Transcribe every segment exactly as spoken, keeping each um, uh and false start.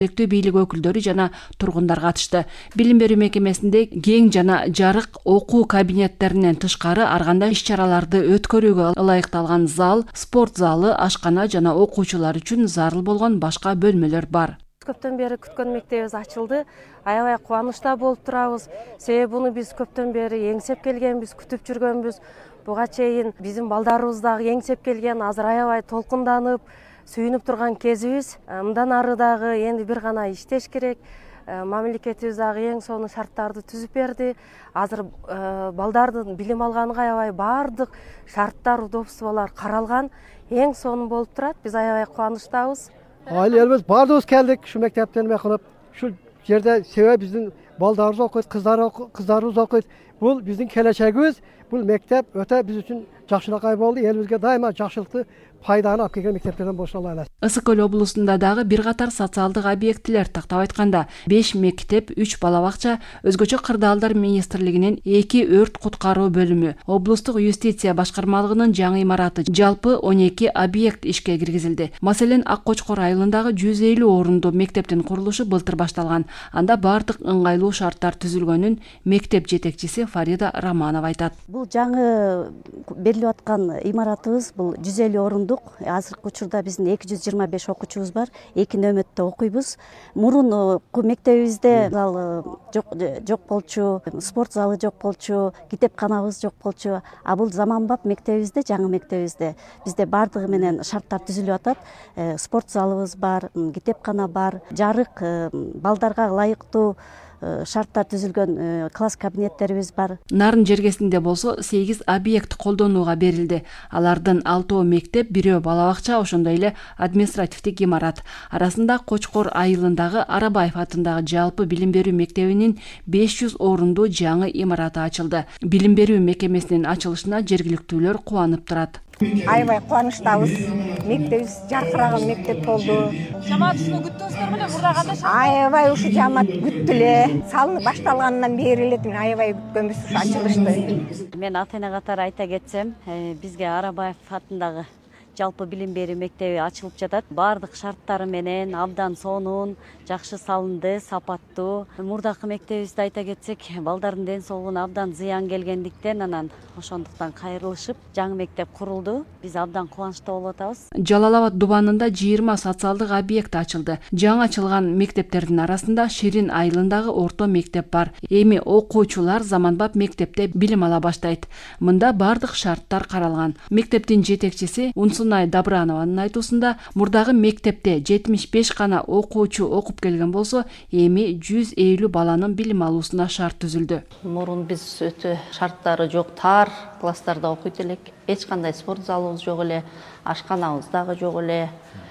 жергиликтүү бийлик өкүлдөрү жана тургундар катышты. Билим берүү мекемесинде кең жана жарык окуу кабинеттеринен тышкары ар кандай иш-чараларды өткөрүүгө ылайыкталган зал, спорт залы, ашкана жана окуучулар үчүн зарыл болгон башка бөлмөлөр бар. Көптөн бери күткөн мектебибиз ачылды. Аябай кубанычта болуп турабыз. Себеби буну биз көптөн бери эңсеп келгенбиз, күтүп жүргөнбүз. Буга чейин биздин балдарыбыз дагы эңсеп келген, азыр аябай толкунданып, сүйүнүп турган кезибиз. Мындан ары дагы энди бир гана иштеш керек. Мамлекетибиз дагы эң сонун шарттарды түзүп берди. Азыр балдардын билим алганга аябай баардык шарттар, удобстволор каралган. Эң сонун болуп турат. Биз аябай кубанычтабыз. Ailemiz bardığımız geldik şu mektepten mekulup şu yerde sebebi bizim baldarımız okuyut, kızlar kızlarımız okuyut. Bu bizim geleceğimiz, bu mektep öte biz için жақшылық ай болды. Elimizge daima жақшылықты пайданы алып келген мектептерден болсын Алла айласын. Ысык Көл облусунда дагы бир катар социалдык объектилер, тактап айтканда беш мектеп, үч бала бакча, өзгөчө кырдаалдар министрлигинин эки өрт куткаруу бөлүмү, облустук юстиция башкармалыгынын жаңы имараты, жалпы он эки объект ишке киргизилди. Маселен, Ак Кочкор айылындагы жүз элүү орундуу мектептин курулушу былтыр башталган. Анда бардык ыңгайлуу шарттар түзүлгөнүн мектеп жетекчиси Фарида Романова айтат. Бул жаңы берилип аткан имаратыбыз бул жүз элүү орундук. Азыркы учурда биздин эки жүз жыйырма беш окуучубуз бар. эки нөмөттө окуйбуз. Мурун мектебибизде зал жок жок болчу, спорт залы жок болчу, китепканабыз жок болчу. А бул заманбап мектебибизде, жаңы мектебибизде бизде бардыгы менен шарттар түзүлүп атат. Спорт залыбыз бар, китепкана бар, жарык, балдарга ылайыктуу шарттар түзүлгөн класс кабинеттерибиз бар. Нарын жергесинде болсо сегиз объект колдонууга берилди. Алардын алтоо мектеп, бирөө бала бакча, ошондой эле административдик имарат. Арасында Кочкор айылындагы Арабаев атындагы жалпы билим берүү мектебинин беш жүз орундуу жаңы имараты ачылды. Билим берүү мекемесинин ачылышына жергиликтүүлөр кубанып турат. Аябай кубанычтабыз. Мектебибиз жаркыраган мектеп болду. Жамаат ушуну күттүңүздөр беле, мурда кандай шарт? Аябай ушу жамаат күттү эле. Салынып башталгандан бери эле аябай күткөнбүз ушу ачылышты. Мен ата-эне катары айта кетсем, бизге Арабаев атындагы жалпы билим берүү мектеби ачылып жатат. Бардык шарттары менен абдан сонун, жакшы салынды, сапаттуу. Мурдакы мектебибизди айта кетсек, балдардын ден соолугуна абдан зыян келгендиктен, анан ошондуктан кайрылышып, жаңы мектеп курулду. Биз абдан кубанычта болуп атабыз. Жалал Абад дубанында жыйырма социалдык объект ачылды. Жаңы ачылган мектептердин арасында Ширин айылындагы орто мектеп бар. Эми окуучулар заманбап мектепте билим ала баштайт. Мында бардык шарттар каралган. Мектептин жетекчиси Унсунай Добранованын айтуусунда, мурдагы мектепте жетимиш беш гана окуучу окуп келген болсо, эми жүз элүү баланын билим алуусуна шарт түзүлдү. Мурун биз өтө шарттары жок, тар класстарда окуйт элек. Эч кандай спорт залыбыз жок эле, ашканабыз дагы жок эле.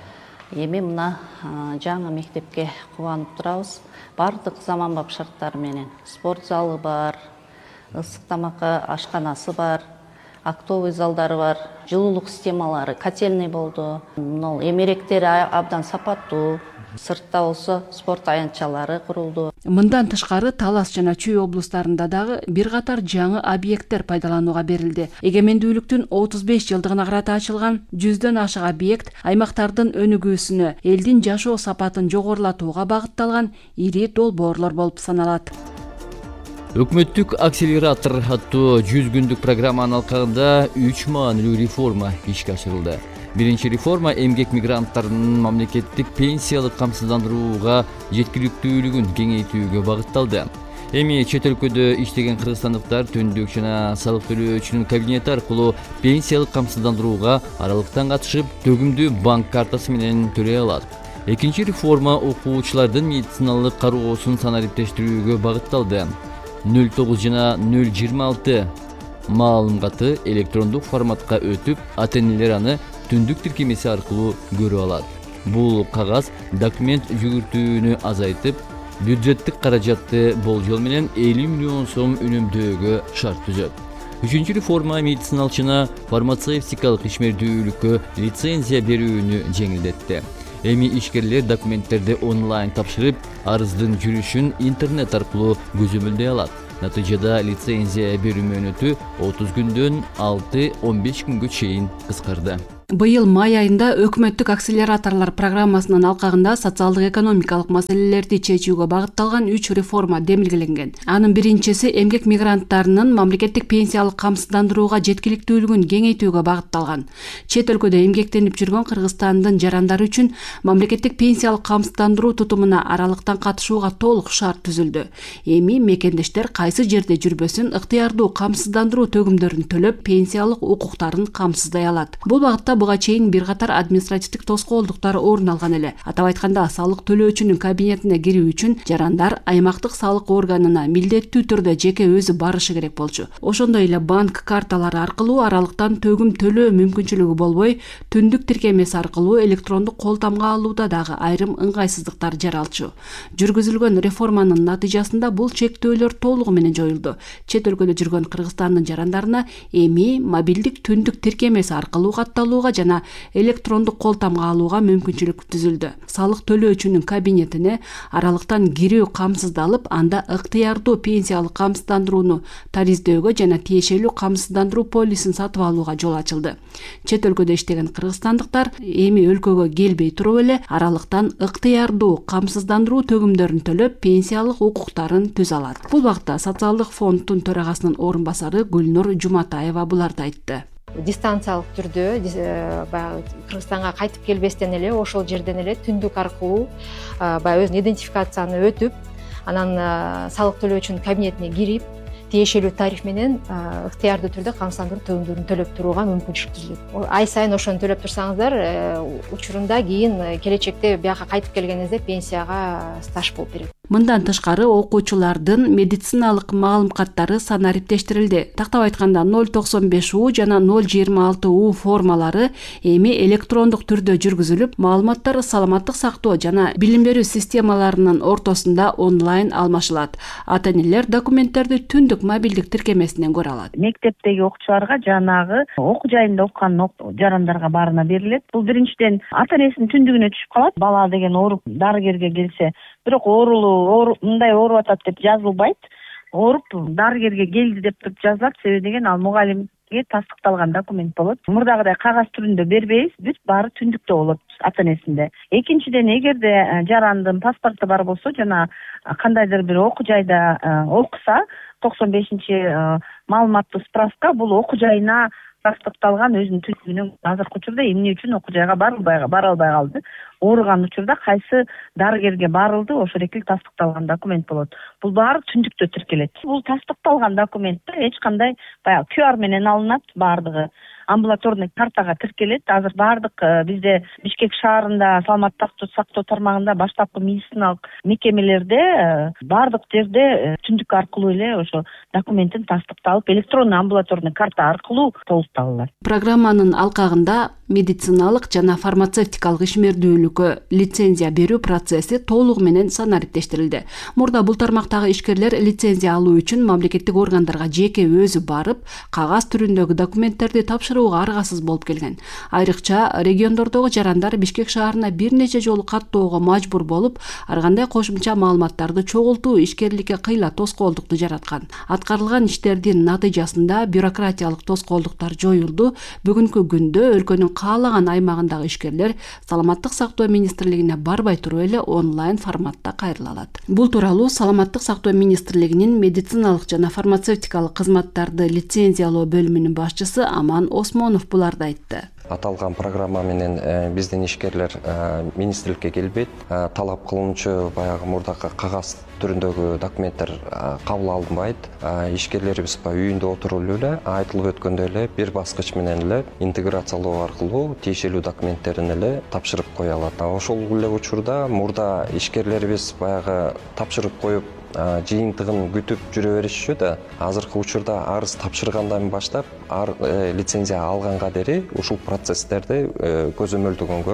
Эми мына жаңы мектепке кубанып турабыз. Бардык заманбап шарттар менен. Спорт залы бар, ысык тамакка ашканасы бар, актовый залдары бар, жылуулук системалары, котельный болду. Мына эмеректери абдан сапаттуу. Сыртта болсо спорт аянтчалары курулду. Мындан тышкары Талас жана Чүй облустарында дагы бир катар жаңы объекттер пайдаланууга берилди. Эгемендүүлүктүн отуз беш жылдыгына карата ачылган жүздөн ашык объект аймактардын өнүгүүсүнө, элдин жашоо сапатын жогорулатууга багытталган ири долбоорлор болуп саналат. Өкмөттүк акселератор аттуу жүз күндүк программанын алкагында үч маанилүү реформа ишке ашырылды. Биринчи реформа эмгек мигранттарынын мамлекеттик пенсиялык камсыздандырууга жеткиликтүүлүгүн кеңейтүүгө багытталды. Эми чет өлкөдө иштеген кыргызстандыктар түндүк жана салык төлөөчүнүн кабинети аркылуу пенсиялык камсыздандырууга аралыктан катышып, төгүмдүү банк картасы менен төлөй алат. Экинчи реформа окуучулардын медициналык кароосун санариптештирүүгө багытталды. нөл тогуз жана нөл жыйырма алты маалымгаты электрондук форматка өтүп, ата-энелер аны түндүк тиркемеси аркылуу көрө алат. Бул кагаз документ жүгүртүүнү азайтып, бюджеттик каражатты болжол менен элүү миллион сом үнөмдөөгө шарт түзөт. Үчүнчү реформа медициналык жана фармацевтикалык ишмердүүлүккө лицензия берүүнү жеңилдетти. Эми ишкерлер документтерди онлайн тапшырып, арыздын жүрүшүн интернет аркылуу көзөмөлдөй алат. Натыйжада лицензия берүү мөөнөтү отуз күндөн алты он беш күнгө чейин кыскарды. Быйыл май айында өкмөттүк акселераторлор программасынын алкагында социалдык экономикалык маселелерди чечүүгө багытталган үч реформа демилгеленген. Анын биринчиси эмгек мигранттарынын мамлекеттик пенсиялык камсыздандырууга жеткиликтүүлүгүн кеңейтүүгө багытталган. Чет өлкөдө эмгектенип жүргөн Кыргызстандын жарандары үчүн мамлекеттик пенсиялык камсыздандыруу тутумуна аралыктан катышууга толук шарт түзүлдү. Эми мекендештер кайсы жерде жүрбөсүн ыктыярдуу камсыздандыруу төгүмдөрүн төлөп пенсиялык укуктарын камсыздай алат. Бул багытта буга чейин бир катар административдик тоскоолдуктар орун алган эле. Атап айтканда, салык төлөөчүнүн кабинетине кирүү үчүн жарандар аймактык салык органына милдеттүү түрдө жеке өзү барышы керек болчу. Ошондой эле банк карталары аркылуу аралыктан төгүм төлөө мүмкүнчүлүгү болбой, түндүк тиркемеси аркылуу электрондук кол тамга алууда дагы айрым ыңгайсыздыктар жаралчу. Жүргүзүлгөн реформанын натыйжасында бул чектөөлөр толугу менен жоюлду. Чет өлкөдө жүргөн Кыргызстандын жарандарына эми мобилдик түндүк тиркемеси аркылуу катталууга жана электрондук кол тамга алууга мүмкүнчүлүк түзүлдү. Салык төлөөчүнүн кабинетине аралыктан кирүү камсыздалып, анда ыктыярдуу пенсиялык камсыздандырууну тариздөөгө жана тиешелүү камсыздандыруу полисин сатып алууга жол ачылды. Чет өлкөдө иштеген кыргызстандыктар эми өлкөгө келбей туруп эле аралыктан ыктыярдуу камсыздандыруу төгүмдөрүн төлөп пенсиялык укуктарын түзө алат. Бул убакта социалдык фонддун төрагасынын орун басары Гүлнур Жуматаева буларды айтты. Дистанциялык түрдө баягы Кыргызстанга кайтып келбестен эле ошол жерден эле түндүк аркылуу баягы өзүнүн идентификацияны өтүп, анан салык төлөөчүнүн кабинетине кирип, тиешелүү тариф менен ыктыярдуу түрдө камсыздандыруу төгүмдөрүн төлөп турууга мүмкүнчүлүк түзүлөт. Ай сайын ошону төлөп турсаңыздар, учурунда кийин келечекте бияка кайтып келгениңизде пенсияга стаж болуп берет. Мындан тышкары окуучулардын медициналык маалыматтары санариптештирилди. Тактап айтканда ноль токсон беш У жана ноль жыйырма алты У формалары эми электрондук түрдө жүргүзүлүп, маалыматтар саламаттык сактоо жана билим берүү системаларынын ортосунда онлайн алмашылат. Ата-энелер документтерди түндүк мобилдик тиркемесинен көрө алат. Мектептеги окуучуларга жанагы окуу жайында окуган жарандарга баарына берилет. Бул биринчиден ата-энесинин түндүгүнө түшүп калат. Бала деген ооруп дарыгерге келсе, бирок оорулуу мындай ооруп атат деп жазылбайт. Ооруп дарыгерге келди деп туруп жазылат. Себеби деген ал мугалимге тастыкталган документ болот. Мурдагыдай кагаз түрүндө бербейбиз, бүт баары түндүктө болот ата-энесинде. Экинчиден, эгерде жарандын паспорту бар болсо жана кандайдыр бир окуу жайда окуса, токсон бешинчи маалыматтуу справка бул окуу жайына тастыкталган өзүнүн түндүгүнө. Азыркы учурда эмне үчүн окуу жайга бара албай калды? Ооруган учурда кайсы дарыгерге барылды, ошол экил тастыкталган документ болот. Бул баары түндүктө тиркелет. Бул тастыкталган документте эч кандай баягы Q R менен алынат, баардыгы амбулаторный картага тиркелет. Азыр баардык бизде Бишкек шаарында саламаттык сактоо тармагында баштапкы медициналык мекемелерде баардык жерде түндүк аркылуу эле ошо документтин тастыкталып, электронный амбулаторный карта аркылуу толукталат. Программанын алкагында медициналык жана фармацевтикалык ишмердүүлүккө лицензия берүү процесси толугу менен санариптештирилди. Мурда бул тармактагы ишкерлер лицензия алуу үчүн мамлекеттик органдарга жеке өзү барып, кагаз түрүндөгү документтерди тапшырууга аргасыз болуп келген. Айрыкча региондордогу жарандар Бишкек шаарына бир нече жолу каттоого мажбур болуп, ар кандай кошумча маалыматтарды чогултуу ишкерликке кыйла тоскоолдукту жараткан. Аткарылган иштердин натыйжасында бюрократиялык тоскоолдуктар жоюлду. Бүгүнкү күндө өлкөнүн каалаган аймагындагы ишкерлер саламаттык сактоо министрлигине барбай туруп эле онлайн форматта кайрыла алат. Бул тууралуу саламаттык сактоо министрлигинин медициналык жана фармацевтикалык кызматтарды лицензиялоо бөлүмүнүн башчысы Аман Осмонов буларды айтты. Аталган программа менен биздин ишкерлер министрликке келбейт. Талап кылынчу баягы мурдакы кагаз түрүндөгү документтер кабыл алынбайт. Ишкерлерибиз үйүндө отуруп эле айтылып өткөндөй эле бир баскыч менен эле интеграциялоо аркылуу тиешелүү документтерин эле тапшырып кое алат. Ошол эле учурда мурда ишкерлерибиз баягы тапшырып коюп жыйынтыгын күтүп жүрө беришчү да. Азыркы учурда арыз тапшыргандан баштап лицензия алганга дери ушул процесстерди көзөмөлдөгөнгө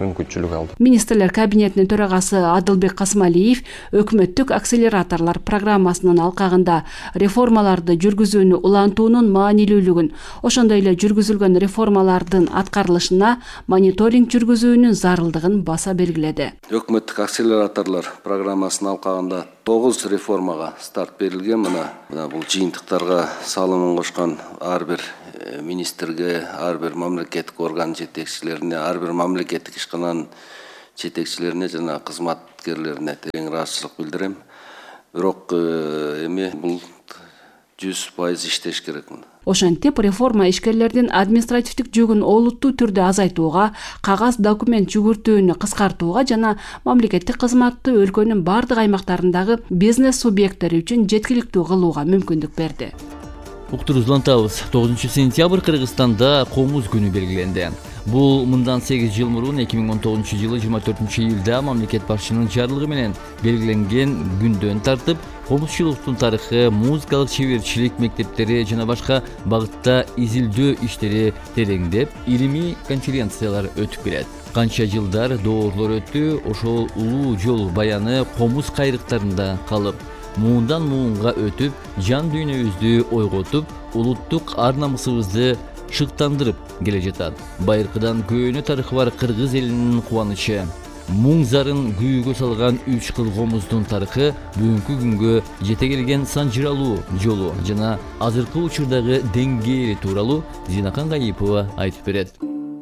мүмкүнчүлүк алдым. Министрлер кабинетинин төрагасы Адылбек Касымалиев өкмөттүк акселераторлор программасынын алкагында реформаларды жүргүзүүнү улантуунун маанилүүлүгүн, ошондой эле жүргүзүлгөн реформалардын аткарылышына мониторинг жүргүзүүнүн зарылдыгын баса белгиледи. Өкмөттүк акселераторлор программасынын алкагында тогуз реформага старт берилген. Мына мына бул жыйынтыктарга салымын кошкон ар бир министрге, ар бир мамлекеттик орган жетекчилерине, ар бир мамлекеттик ишкананын жетекчилерине жана кызматкерлерине терең ыраазычылык билдирем. Бирок эми бул жүз пайыз иштеш керек. Ошентип реформа ишкерлердин административдик жүгүн олуттуу түрдө азайтууга, кагаз документ жүгүртүүнү кыскартууга жана мамлекеттик кызматты өлкөнүн бардык аймактарындагы бизнес субъекттери үчүн жеткиликтүү кылууга мүмкүндүк берди. Уктуруз улантабыз. тогузунчу сентябрь Кыргызстанда комуз күнү белгиленди. Бул мындан сегиз жыл мурун эки миң он тогузунчу жылы жыйырма төртүнчү июлда мамлекет башчынын жарлыгы менен белгиленген күндөн тартып комузчулуктун тарыхы, музыкалык чеберчилик мектептери жана башка багытта изилдөө иштери тереңдеп, илимий конференциялар өтүп келет. Канча жылдар доорлор өттү, ошол улуу жол баяны комуз кайрыктарында калып, муундан муунга өтүп, жан дүйнөбүздү ойготуп, улуттук ар намысыбызды шыктандырып келе жатат. Байыркыдан көөнө тарыхы бар кыргыз элинин кубанычы, муң зарын күйүүгө салган үч кыл комуздун тарыхы бүгүнкү күнгө жете келген санжыралуу жолу жана азыркы учурдагы деңгээли тууралуу Зинакан Гайипова айтып берет.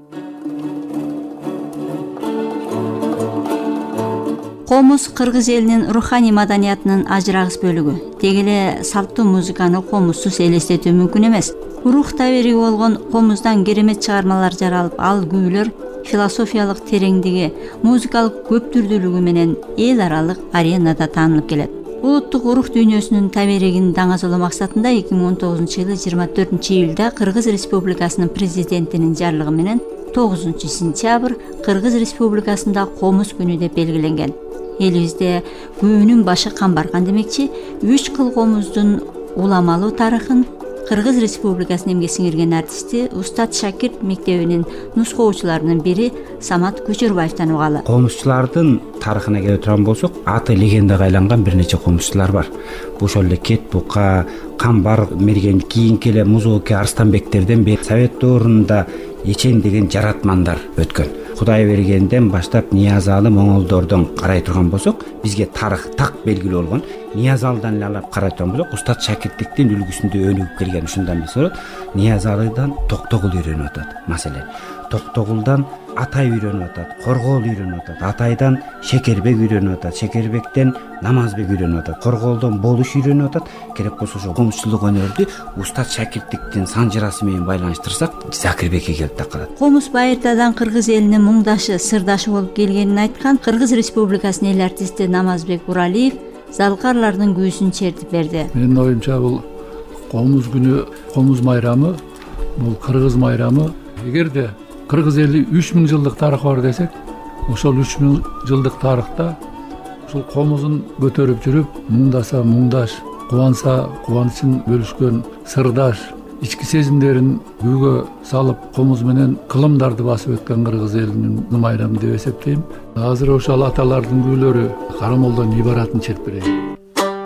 Комуз кыргыз элинин руханий маданиятынын ажырагыс бөлүгү. Теги эле салттуу музыканы комузсуз элестетүү мүмкүн эмес. Рух табириги болгон комуздан керемет чыгармалар жаралып, ал күүлөр философиялык тереңдиги, музыкалык көптүрдүүлүгү менен эл аралык аренада таанылып келет. Улуттук рух дүйнөсүнүн табиригин даңазалоо максатында эки миң он тогузунчу жылы жыйырма төртүнчү июлда Кыргыз Республикасынын президентинин жарлыгы менен тогузунчу сентябрь Кыргыз Республикасында комуз күнү деп белгиленген. Элибизде күнүн башы камбарган демекчи, үч кыл комуздун уламалуу тарыхын Кыргыз Республикасынын эмгек сиңирген артисти Устат Шакирт мектебинин нускоочуларынын бири Самат Көчөрбаевден угалы. Комузчулардын тарыхына келе турган болсок, аты легендага айланган бир нече комузчулар бар. Ошол эле Кет Бука, Камбар мерген, кийинки эле Музооке Арстанбектерден бери Совет доорунда Эчен деген жаратмандар өткөн. Кудай бергенден баштап Ниязалы моңолдордон карай турган болсок, бизге тарых так белгилүү болгон. Ниязалыдан эле алып карай турган болсок, Устат Шакирттиктин үлгүсүндө өнүгүп келген ушундан эмес болот. Ниязалыдан Токтогул үйрөнүп атат. Маселен, Токтогулдан Атай үйрөнүп атат, Коргоол үйрөнүп атат, Атайдан Шекербек үйрөнүп атат, Шекербектен Намазбек үйрөнүп атат, Коргоолдон Болуш үйрөнүп атат. Керек болсо ошо комузчулук өнөрдү Устат Шакирттиктин санжырасы менен байланыштырсак, Закирбекке келип такалат. Комуз байыртадан кыргыз элинин муңдашы, сырдашы болуп келгенин айткан Кыргыз Республикасынын эл артисти Намазбек Уралиев залкарлардын күүсүн чертип берди. Менин оюмча бул комуз күнү, комуз майрамы, бул кыргыз майрамы. Эгерде кыргыз эли үч миң жылдык тарыхы бар десек, ошол үч миң жылдык тарыхта ушул комузун көтөрүп жүрүп, муңдаса муңдаш, кубанса кубанычын бөлүшкөн сырдаш, ички сезимдерин күүгө салып, комуз менен кылымдарды басып өткөн кыргыз элинин майрамы деп эсептейм. Азыр ошол аталардын күүлөрү Карамолдон ибаратын чертип берейин.